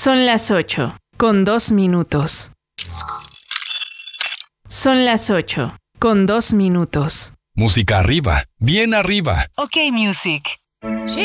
Son las 8:02. Son las 8:02. Música arriba, bien arriba. Ok, music.